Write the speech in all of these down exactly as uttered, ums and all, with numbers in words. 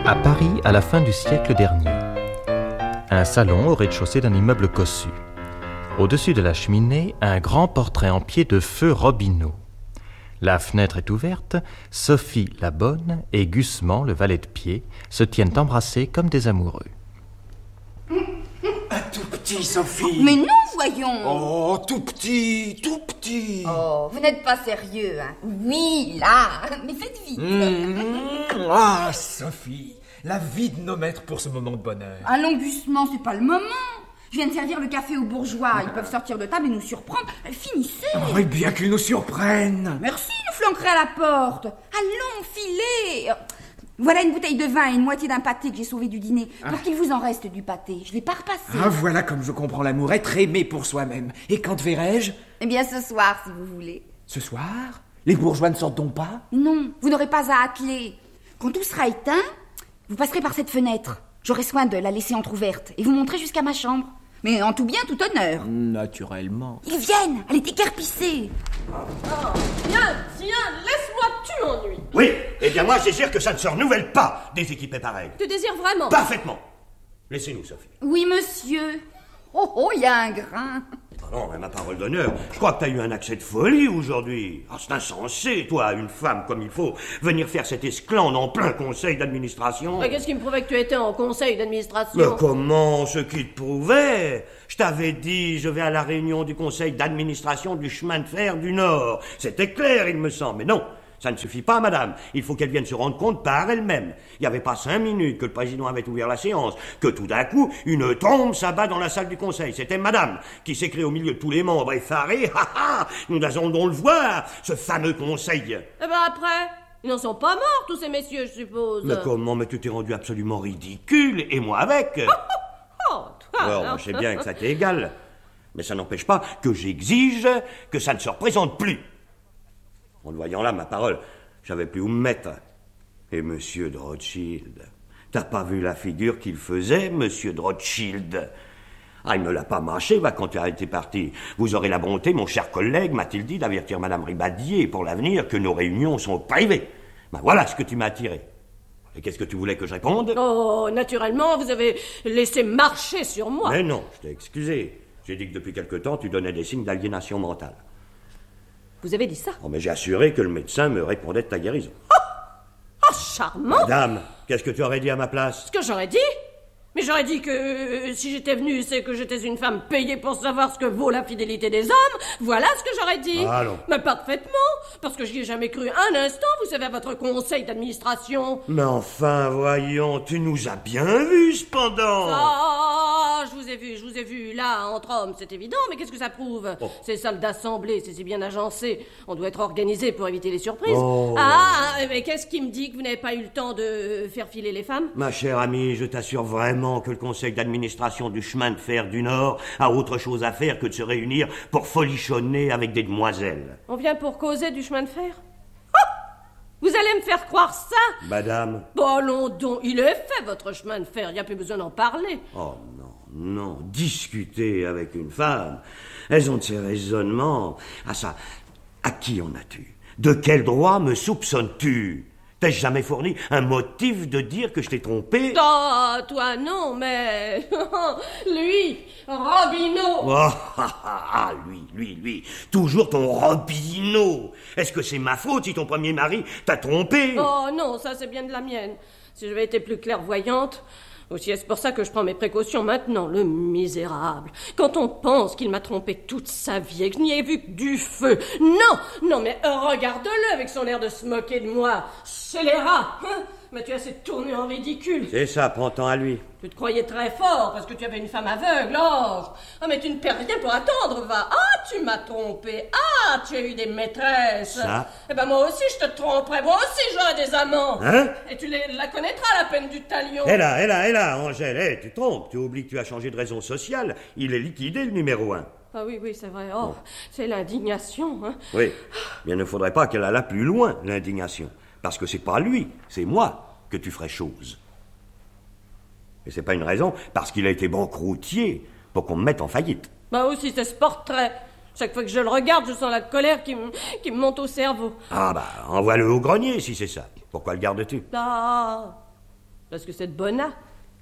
À Paris, à la fin du siècle dernier. Un salon au rez-de-chaussée d'un immeuble cossu. Au-dessus de la cheminée, un grand portrait en pied de feu Robineau. La fenêtre est ouverte, Sophie la bonne et Gusman, le valet de pied, se tiennent embrassés comme des amoureux. Un tout petit, Sophie. Mais non, voyons. Oh, tout petit, tout petit. Oh, vous n'êtes pas sérieux, hein. Oui, là, mais faites vite. Mmh. Ah, Sophie, la vie de nos maîtres pour ce moment de bonheur. Allons, Gusman, c'est pas le moment. Je viens de servir le café aux bourgeois. Ils peuvent sortir de table et nous surprendre. Finissez. Oh, et bien qu'ils nous surprennent. Merci, nous flanquerez à la porte. Allons, filez. Voilà une bouteille de vin et une moitié d'un pâté que j'ai sauvé du dîner. Pour ah. qu'il vous en reste du pâté. Je l'ai pas repassé. Ah, voilà comme je comprends l'amour. Être aimé pour soi-même. Et quand verrai-je? Eh bien, ce soir, si vous voulez. Ce soir? Les bourgeois ne sortent donc pas? Non, vous n'aurez pas à atteler. Quand tout sera éteint, vous passerez par cette fenêtre. J'aurai soin de la laisser entr'ouverte et vous montrer jusqu'à ma chambre. Mais en tout bien, tout honneur. Naturellement. Ils viennent, elle est écarpissée. Oh, tiens, tiens, laisse-moi, tu m'ennuies. Oui, eh bien moi, c'est sûr que ça ne se renouvelle pas, des équipées pareilles. Tu désires vraiment? Parfaitement. Laissez-nous, Sophie. Oui, monsieur. Oh, oh, il y a un grain. Oh non, mais ma parole d'honneur, je crois que t'as eu un accès de folie aujourd'hui. Oh, c'est insensé, toi, une femme comme il faut, venir faire cette esclandre en plein conseil d'administration. Mais qu'est-ce qui me prouvait que tu étais en conseil d'administration? Mais comment, ce qui te prouvait? Je t'avais dit, je vais à la réunion du conseil d'administration du chemin de fer du Nord. C'était clair, il me semble, mais non. Ça ne suffit pas, madame. Il faut qu'elle vienne se rendre compte par elle-même. Il n'y avait pas cinq minutes que le président avait ouvert la séance, que tout d'un coup, une trombe s'abat dans la salle du conseil. C'était madame qui s'écrie au milieu de tous les membres effarés. Ha ha! Nous allons donc le voir, ce fameux conseil. Eh ben après, ils n'en sont pas morts, tous ces messieurs, je suppose. Mais comment? Mais tu t'es rendu absolument ridicule, et moi avec. Oh, oh, oh, toi, alors, moi, je sais bien que ça t'est égal. Mais ça n'empêche pas que j'exige que ça ne se représente plus. En le voyant là, ma parole, j'avais plus où me mettre. Et monsieur de Rothschild, t'as pas vu la figure qu'il faisait, monsieur de Rothschild? Ah, il ne l'a pas mâché, va, quand tu as été parti. Vous aurez la bonté, mon cher collègue, m'a-t-il dit, d'avertir madame Ribadier pour l'avenir que nos réunions sont privées. Ben voilà ce que tu m'as attiré. Et qu'est-ce que tu voulais que je réponde? Oh, naturellement, vous avez laissé marcher sur moi. Mais non, je t'ai excusé. J'ai dit que depuis quelque temps, tu donnais des signes d'aliénation mentale. Vous avez dit ça? Oh, mais j'ai assuré que le médecin me répondait de ta guérison. Oh, oh charmant! Madame, qu'est-ce que tu aurais dit à ma place? Ce que j'aurais dit? Mais j'aurais dit que euh, si j'étais venue, c'est que j'étais une femme payée pour savoir ce que vaut la fidélité des hommes. Voilà ce que j'aurais dit. Ah, allons. Mais parfaitement, parce que j'y ai jamais cru un instant, vous savez, à votre conseil d'administration. Mais enfin, voyons, tu nous as bien vus, cependant. Ah, je vous ai vu, je vous ai vu, là, entre hommes, c'est évident, mais qu'est-ce que ça prouve? oh. Ces salles d'assemblée, c'est si bien agencé. On doit être organisé pour éviter les surprises. Oh. Ah, mais qu'est-ce qui me dit que vous n'avez pas eu le temps de faire filer les femmes? Ma chère amie, je t'assure vraiment que le conseil d'administration du chemin de fer du Nord a autre chose à faire que de se réunir pour folichonner avec des demoiselles. On vient pour causer du chemin de fer? Oh, vous allez me faire croire ça? Madame. Bon, allons donc, il est fait votre chemin de fer, il n'y a plus besoin d'en parler. Oh non, non, discuter avec une femme, elles ont de ces raisonnements. Ah ça, à qui en as-tu? De quel droit me soupçonnes-tu? T'as jamais fourni un motif de dire que je t'ai trompé? Oh, toi non, mais... lui, Robineau. Oh, ah, ah, lui, lui, lui. Toujours ton Robineau. Est-ce que c'est ma faute si ton premier mari t'a trompé? Oh non, ça c'est bien de la mienne. Si j'avais été plus clairvoyante... Aussi, est-ce pour ça que je prends mes précautions maintenant, le misérable. Quand on pense qu'il m'a trompé toute sa vie et que je n'y ai vu que du feu. Non, non, mais regarde-le avec son air de se moquer de moi. Scélérat, hein? Mais tu as assez tourné en ridicule. C'est ça, prends-toi à lui. Tu te croyais très fort parce que tu avais une femme aveugle, oh. Ah, mais tu ne perds rien pour attendre, va. Ah, tu m'as trompé. Ah, tu as eu des maîtresses. Ça? Eh ben, moi aussi, je te tromperai. Moi aussi, j'aurai des amants. Hein? Et tu les, la connaîtras, la peine du talion. Hé là, hé là, hé là, Angèle, hé, tu te trompes. Tu oublies que tu as changé de raison sociale. Il est liquidé, le numéro un. Ah oui, oui, c'est vrai. Oh, bon. C'est l'indignation, hein. Oui, mais il ne faudrait pas qu'elle allât plus loin, l'indignation. Parce que c'est pas lui, c'est moi que tu ferais chose. Et c'est pas une raison, parce qu'il a été banqueroutier pour qu'on me mette en faillite. Bah aussi, c'est ce portrait. Chaque fois que je le regarde, je sens la colère qui me, qui me monte au cerveau. Ah bah, envoie-le au grenier si c'est ça. Pourquoi le gardes-tu? Ah, Parce que c'est de Bonnat.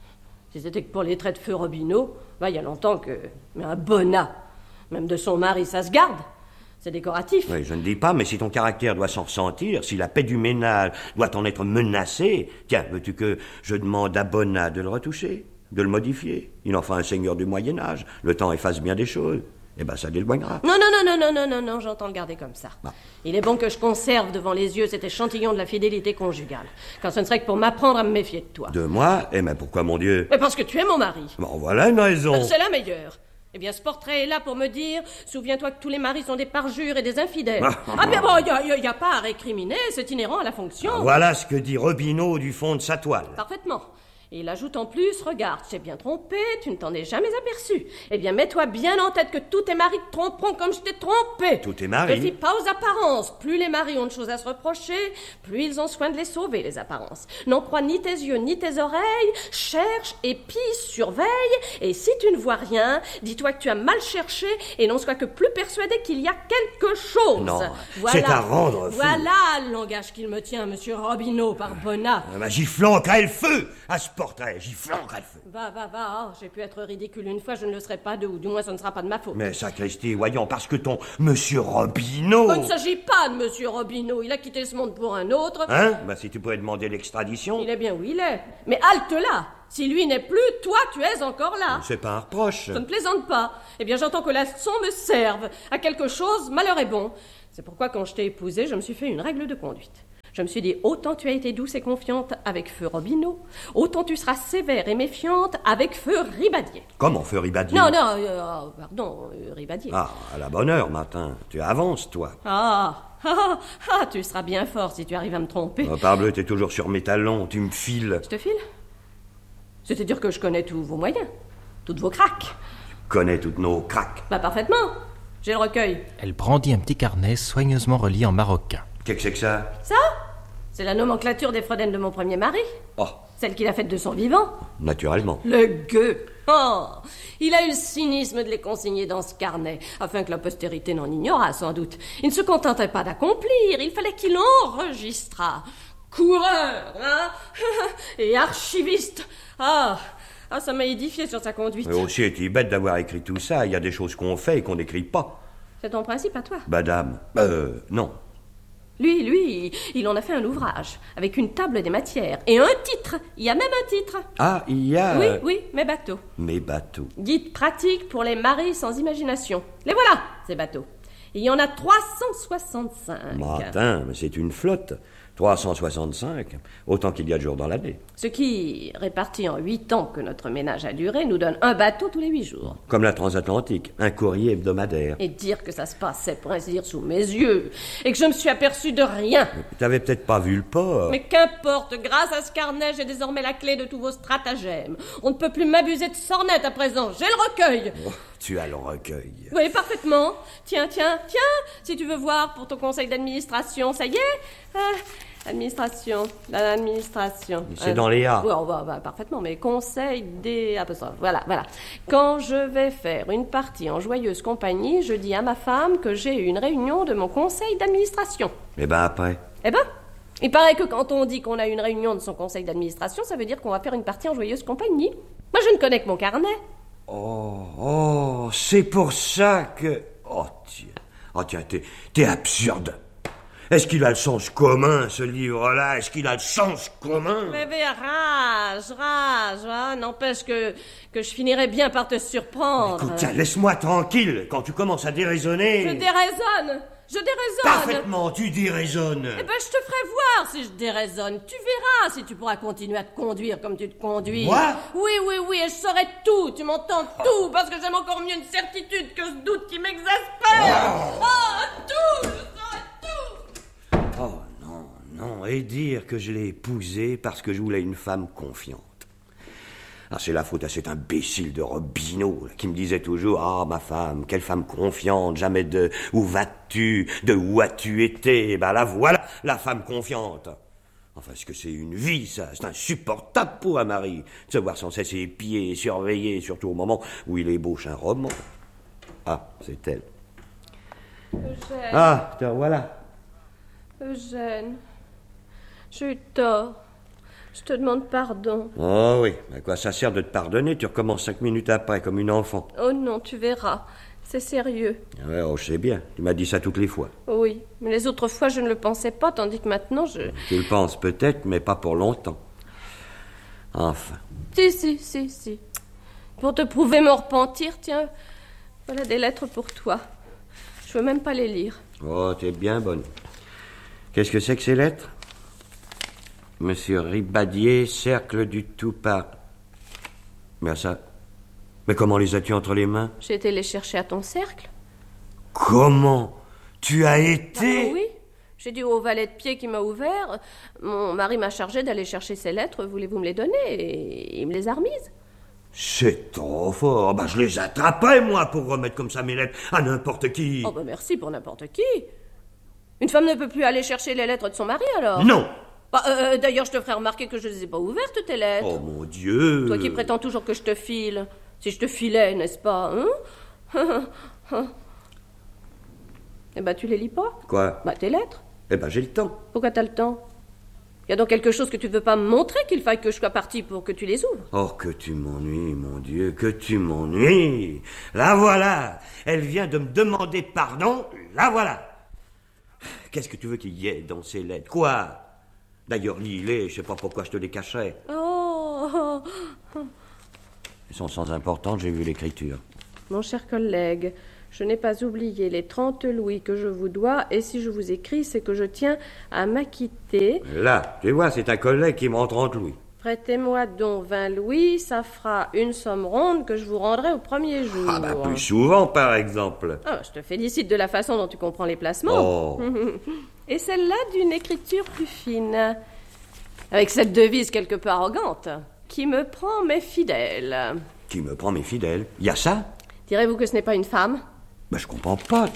Si c'était que pour les traits de feu Robineau, bah, il y a longtemps que... Mais un Bonnat, même de son mari, ça se garde. C'est décoratif. Oui, je ne dis pas, mais si ton caractère doit s'en ressentir, si la paix du ménage doit en être menacée, tiens, veux-tu que je demande à Bonnat de le retoucher, de le modifier? Il en fera un seigneur du Moyen-Âge. Le temps efface bien des choses. Eh ben, ça d'éloignera. Non, non, non, non, non, non, non, non, j'entends le garder comme ça. Ah. Il est bon que je conserve devant les yeux cet échantillon de la fidélité conjugale, quand ce ne serait que pour m'apprendre à me méfier de toi. De moi? Eh ben, pourquoi, mon Dieu? Mais parce que tu es mon mari. Bon, voilà une raison. C'est la meilleure. Eh bien, ce portrait est là pour me dire, souviens-toi que tous les maris sont des parjures et des infidèles. Ah, bien bon, il n'y a, y a pas à récriminer, c'est inhérent à la fonction. Ah, voilà ce que dit Robineau du fond de sa toile. Parfaitement. Et il ajoute en plus, regarde, tu t'es bien trompé, tu ne t'en es jamais aperçu. Eh bien, mets-toi bien en tête que tous tes maris te tromperont comme je t'ai trompé. Tous tes maris? Ne fie pas aux apparences. Plus les maris ont de choses à se reprocher, plus ils ont soin de les sauver, les apparences. N'en crois ni tes yeux, ni tes oreilles. Cherche, épie, surveille. Et si tu ne vois rien, dis-toi que tu as mal cherché et n'en sois que plus persuadé qu'il y a quelque chose. Non, voilà. c'est à rendre fou. Voilà le langage qu'il me tient, monsieur Robineau, par Bonnat. Ma giflant qu'à le feu à ce portrait, giflant qu'à le feu. Va, va, va, oh, j'ai pu être ridicule une fois, je ne le serai pas deux, ou du moins ce ne sera pas de ma faute. Mais sacristi, voyons, parce que ton monsieur Robineau... Il ne s'agit pas de monsieur Robineau, il a quitté ce monde pour un autre. Hein? Bah si tu pouvais demander l'extradition... Il est bien où il est. Mais halte là. Si lui n'est plus, toi tu es encore là. C'est pas un reproche. Je ne plaisante pas. Eh bien j'entends que la leçon me serve. À quelque chose, malheur est bon. C'est pourquoi quand je t'ai épousée, je me suis fait une règle de conduite. Je me suis dit, autant tu as été douce et confiante avec feu Robineau, autant tu seras sévère et méfiante avec feu Ribadier. Comment, feu Ribadier? Non, non, euh, pardon, euh, Ribadier. Ah, à la bonne heure, Martin. Tu avances, toi. Ah, ah, ah, tu seras bien fort si tu arrives à me tromper. Oh, parbleu, t'es toujours sur mes talons, tu me files. Je te file? C'est-à-dire que je connais tous vos moyens, toutes vos craques. Tu connais toutes nos craques. Bah, parfaitement. J'ai le recueil. Elle brandit un petit carnet soigneusement relié en maroquin. Qu'est-ce que c'est que ça? Ça? C'est la nomenclature des Freuden de mon premier mari. Oh, Celle qu'il a faite de son vivant. naturellement. Le gueux. Oh, il a eu le cynisme de les consigner dans ce carnet, afin que la postérité n'en ignorât sans doute. Il ne se contentait pas d'accomplir, il fallait qu'il enregistrât. Coureur, hein? Et archiviste. Ah, ah, ça m'a édifié sur sa conduite. Mais aussi est-il bête d'avoir écrit tout ça. Il y a des choses qu'on fait et qu'on n'écrit pas. C'est ton principe à toi? Madame. Euh, non. Lui, lui, il en a fait un ouvrage, avec une table des matières, et un titre. Il y a même un titre. Ah, il y a... Oui, oui, mes bateaux. Mes bateaux. Guide pratique pour les maris sans imagination. Les voilà, ces bateaux. Il y en a trois cent soixante-cinq. Martin, mais c'est une flotte. trois cent soixante-cinq, autant qu'il y a de jours dans l'année. Ce qui, réparti en huit ans que notre ménage a duré, nous donne un bateau tous les huit jours. Comme la transatlantique, un courrier hebdomadaire. Et dire que ça se passait, pour ainsi dire, sous mes yeux, et que je me suis aperçu de rien. T'avais peut-être pas vu le port. Mais qu'importe, grâce à ce carnet, j'ai désormais la clé de tous vos stratagèmes. On ne peut plus m'abuser de sornettes à présent, j'ai le recueil. Oh, tu as le recueil. Oui, parfaitement. Tiens, tiens, tiens, si tu veux voir pour ton conseil d'administration, ça y est. Euh, administration, l'administration. C'est euh, dans les A. Oui, on va, va, parfaitement, mais conseil des apostrophes. Voilà, voilà. Quand je vais faire une partie en joyeuse compagnie, je dis à ma femme que j'ai une réunion de mon conseil d'administration. Eh ben après. Eh ben, il paraît que quand on dit qu'on a une réunion de son conseil d'administration, ça veut dire qu'on va faire une partie en joyeuse compagnie. Moi, je ne connais que mon carnet. Oh, oh, c'est pour ça que... Oh, tiens, oh, tiens, t'es, t'es absurde. Est-ce qu'il a le sens commun, ce livre-là? Est-ce qu'il a le sens commun? Bébé, rage, rage, hein. N'empêche que, que je finirai bien par te surprendre. Écoute, tiens, laisse-moi tranquille. Quand tu commences à déraisonner... Je déraisonne, je déraisonne. Parfaitement, tu déraisonnes. Eh ben, je te ferai voir si je déraisonne. Tu verras si tu pourras continuer à te conduire comme tu te conduis. Moi? Oui, oui, oui, et je saurai tout, tu m'entends, tout, parce que j'aime encore mieux une certitude que ce doute qui m'exaspère. Oh, oh tout, je saurai tout. Oh non, non, et dire que je l'ai épousée parce que je voulais une femme confiante. Ah, c'est la faute à cet imbécile de Robineau là, qui me disait toujours « Ah, ma femme, quelle femme confiante, jamais de « Où vas-tu ? De où as-tu été ?» Eh ben la voilà, la femme confiante. Enfin, est-ce que c'est une vie, ça? C'est insupportable pour un mari de se voir sans cesse épier et surveiller, surtout au moment où il ébauche un roman. Ah, c'est elle. Eugène. Ah, te voilà. Eugène, j'ai eu tort. Je te demande pardon. Oh oui, à quoi ça sert de te pardonner? Tu recommences cinq minutes après, comme une enfant. Oh non, tu verras. C'est sérieux. Ouais, oh, je sais bien. Tu m'as dit ça toutes les fois. Oui, mais les autres fois, je ne le pensais pas, tandis que maintenant, je... Tu le penses peut-être, mais pas pour longtemps. Enfin. Si, si, si, si. Pour te prouver mon repentir, tiens, voilà des lettres pour toi. Je veux même pas les lire. Oh, t'es bien bonne. Qu'est-ce que c'est que ces lettres? Monsieur Ribadier, cercle du Tout-Pas. Mais ça... Mais comment les as-tu entre les mains? J'ai été les chercher à ton cercle. Comment? Tu as été? Ah, oui. J'ai dit au valet de pied qui m'a ouvert. Mon mari m'a chargé d'aller chercher ces lettres. Voulez-vous me les donner? Et il me les a remises. C'est trop fort. Bah, je les attraperais, moi, pour remettre comme ça mes lettres à n'importe qui. Oh, bah merci pour n'importe qui. Une femme ne peut plus aller chercher les lettres de son mari, alors? Non. Bah, euh, d'ailleurs, je te ferai remarquer que je ne les ai pas ouvertes, tes lettres. Oh, mon Dieu. Toi qui prétends toujours que je te file. Si je te filais, n'est-ce pas, hein? Eh ben, tu les lis pas? Quoi? Bah, tes lettres. Eh ben, j'ai le temps. Pourquoi t'as le temps? Y a donc quelque chose que tu veux pas me montrer qu'il faille que je sois partie pour que tu les ouvres? Oh, que tu m'ennuies, mon Dieu, que tu m'ennuies. La voilà. Elle vient de me demander pardon. La voilà. Qu'est-ce que tu veux qu'il y ait dans ces lettres? Quoi? D'ailleurs, lis-les, je sais pas pourquoi je te les cachais. Oh! Ils sont sans importance, j'ai vu l'écriture. Mon cher collègue, je n'ai pas oublié les trente louis que je vous dois, et si je vous écris, c'est que je tiens à m'acquitter. Là, tu vois, c'est un collègue qui me rend trente louis. Prêtez-moi donc vingt louis, ça fera une somme ronde que je vous rendrai au premier jour. Ah bah plus souvent, par exemple. Ah, je te félicite de la façon dont tu comprends les placements. Oh. Et celle-là d'une écriture plus fine, avec cette devise quelque peu arrogante. Qui me prend mes fidèles. Qui me prend mes fidèles? Y a ça? Direz-vous que ce n'est pas une femme? Ben, je comprends pas.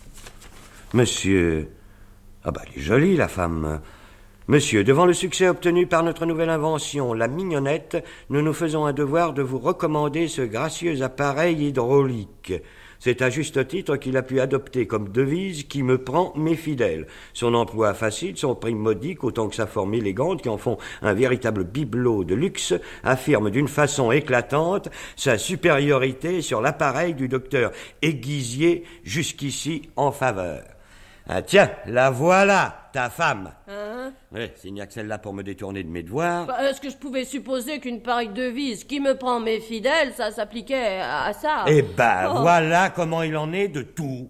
Monsieur... Ah bah, elle est jolie, la femme. Monsieur, devant le succès obtenu par notre nouvelle invention, la mignonnette, nous nous faisons un devoir de vous recommander ce gracieux appareil hydraulique. C'est à juste titre qu'il a pu adopter comme devise « Qui me prend mes fidèles ». Son emploi facile, son prix modique, autant que sa forme élégante, qui en font un véritable bibelot de luxe, affirme d'une façon éclatante sa supériorité sur l'appareil du docteur Aiguisier, jusqu'ici en faveur. Ah tiens, la voilà, ta femme. Hein? Oui, s'il n'y a que celle-là pour me détourner de mes devoirs. Bah, est-ce que je pouvais supposer qu'une pareille devise, qui me prend mes fidèles, ça s'appliquait à, à ça? Eh ben, Oh. voilà comment il en est de tout.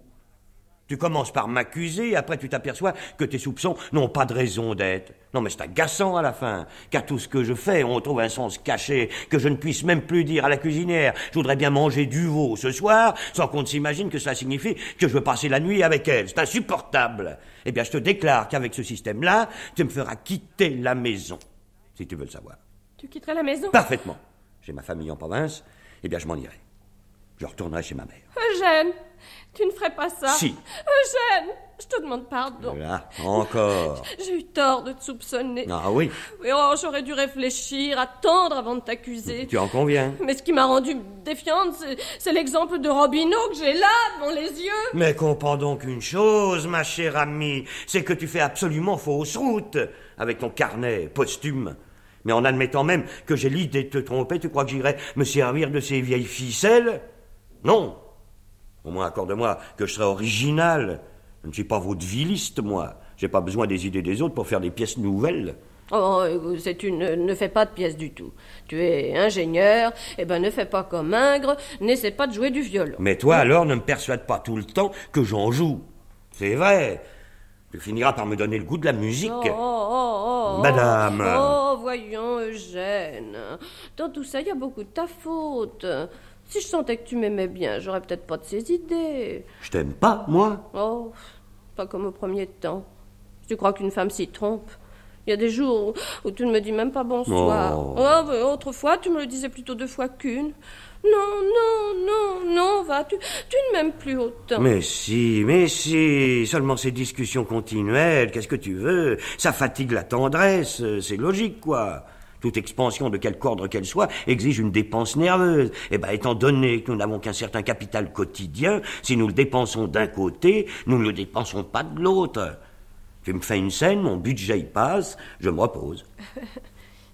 Tu commences par m'accuser, et après tu t'aperçois que tes soupçons n'ont pas de raison d'être. Non mais c'est agaçant à la fin, car tout ce que je fais, on trouve un sens caché, que je ne puisse même plus dire à la cuisinière « Je voudrais bien manger du veau ce soir », sans qu'on ne s'imagine que ça signifie que je veux passer la nuit avec elle. C'est insupportable. Eh bien, je te déclare qu'avec ce système-là, tu me feras quitter la maison, si tu veux le savoir. Tu quitterais la maison? Parfaitement. J'ai ma famille en province, eh bien je m'en irai. Je retournerai chez ma mère. Eugène, tu ne ferais pas ça? Si. Eugène, je te demande pardon. Là, encore. J'ai eu tort de te soupçonner. Ah oui, Oui, oh, j'aurais dû réfléchir, attendre avant de t'accuser. tu en conviens. Mais ce qui m'a rendue défiante, c'est, c'est l'exemple de Robineau que j'ai là, devant les yeux. Mais comprends donc une chose, ma chère amie, c'est que tu fais absolument fausse route avec ton carnet posthume. Mais en admettant même que j'ai l'idée de te tromper, tu crois que j'irai me servir de ces vieilles ficelles? Non. Au moins accorde-moi que je serai original. Je ne suis pas vaudevilliste, moi. J'ai pas besoin des idées des autres pour faire des pièces nouvelles. Oh, c'est une... ne fais pas de pièce du tout. Tu es ingénieur, eh ben ne fais pas comme Ingres, n'essaie pas de jouer du violon. Mais toi, alors, ne me persuade pas tout le temps que j'en joue. C'est vrai. Tu finiras par me donner le goût de la musique. Oh, oh, oh, Madame. Oh, voyons, Eugène. Dans tout ça, il y a beaucoup de ta faute. Si je sentais que tu m'aimais bien, j'aurais peut-être pas de ces idées. Je t'aime pas, moi? Oh, pas comme au premier temps. Tu crois qu'une femme s'y trompe? Il y a des jours où, où tu ne me dis même pas bonsoir. Oh. Oh, mais autrefois, tu me le disais plutôt deux fois qu'une. Non, non, non, non, va, tu, tu ne m'aimes plus autant. Mais si, mais si, seulement ces discussions continuelles, qu'est-ce que tu veux? Ça fatigue la tendresse, c'est logique, quoi. Toute expansion de quelque ordre qu'elle soit exige une dépense nerveuse. Eh ben, étant donné que nous n'avons qu'un certain capital quotidien, si nous le dépensons d'un côté, nous ne le dépensons pas de l'autre. Tu me fais une scène, mon budget y passe, je me repose.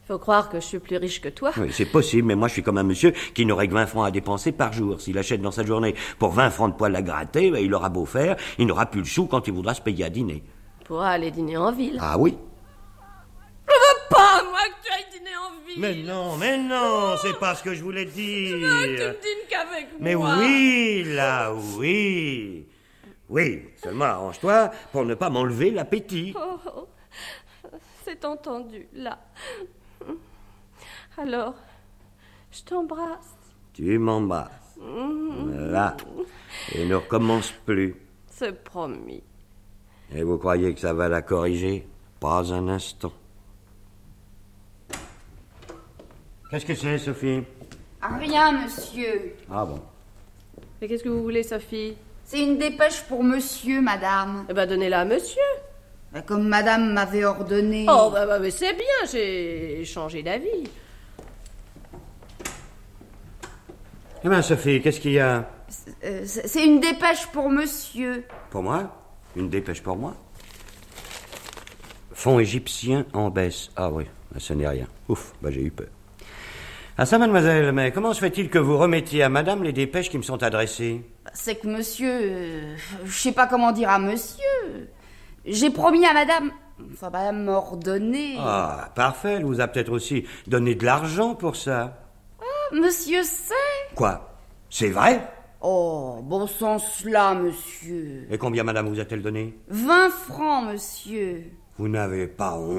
Faut croire que je suis plus riche que toi. Oui, c'est possible, mais moi je suis comme un monsieur qui n'aurait que vingt francs à dépenser par jour. S'il achète dans sa journée pour vingt francs de poils à gratter, ben, il aura beau faire, il n'aura plus le sou quand il voudra se payer à dîner. Pourra aller dîner en ville. Ah oui? Je veux pas, moi, que tu ailles dîner en ville. Mais non, mais non, c'est pas ce que je voulais dire. Je veux que tu ne dînes qu'avec Mais moi. oui, là, oui. Oui, seulement arrange-toi pour ne pas m'enlever l'appétit. Oh, oh. C'est entendu, là. Alors, je t'embrasse. Tu m'embrasses. Là. Et ne recommence plus. C'est promis. Et vous croyez que ça va la corriger? Pas un instant. Qu'est-ce que c'est, Sophie? Rien, monsieur. Ah bon. Mais qu'est-ce que vous voulez, Sophie? C'est une dépêche pour monsieur, madame. Eh ben, donnez-la à monsieur. Bah, comme madame m'avait ordonné. Oh, bah, bah mais c'est bien, j'ai changé d'avis. Eh bien, Sophie, qu'est-ce qu'il y a? Euh, c'est c'est une dépêche pour monsieur. Pour moi? Une dépêche pour moi? Fonds égyptien en baisse. Ah oui, ce n'est rien. Ouf, bah j'ai eu peur. Ah ça, mademoiselle, mais comment se fait-il que vous remettiez à madame les dépêches qui me sont adressées? C'est que monsieur... euh, je sais pas comment dire à monsieur. J'ai promis à madame... Enfin, madame m'a ordonné. Ah, parfait, elle vous a peut-être aussi donné de l'argent pour ça. Ah, monsieur sait. Quoi? C'est vrai? Oh, bon sens là, monsieur. Et combien madame vous a-t-elle donné? Vingt francs, monsieur. Vous n'avez pas honte?